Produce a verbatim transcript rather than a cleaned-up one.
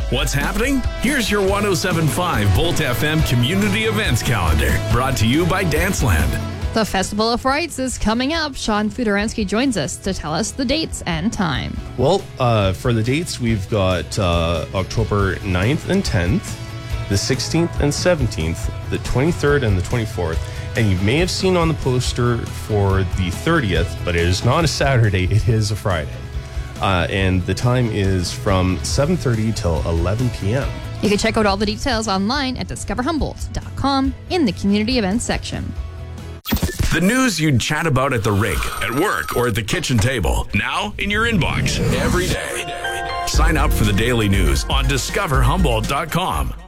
What's happening? Here's your one oh seven point five Volt F M community events calendar, brought to you by Danceland. The Festival of Frights is coming up. Sean Fudorensky joins us to tell us the dates and time. Well, uh, for the dates, we've got uh, October ninth and tenth, the sixteenth and seventeenth, the twenty-third and the twenty-fourth. And you may have seen on the poster for the thirtieth, but it is not a Saturday, it is a Friday. Uh, and the time is from seven thirty till eleven p.m. You can check out all the details online at discover humboldt dot com in the community events section. The news you'd chat about at the rink, at work, or at the kitchen table. Now in your inbox every day. Sign up for the daily news on discover humboldt dot com.